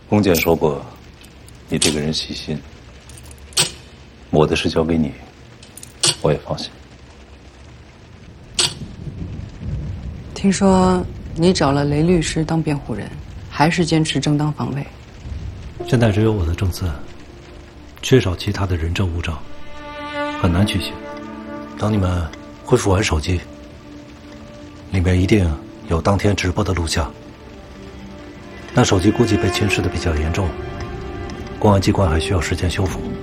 龚简说过，你这个人细心，我的事交给你，我也放心。 听说你找了雷律师当辩护人，还是坚持正当防卫？ 现在只有我的证词，缺少其他的人证物证，很难取信。等你们恢复完手机，里面一定有当天直播的录像。那手机估计被侵蚀的比较严重，公安机关还需要时间修复。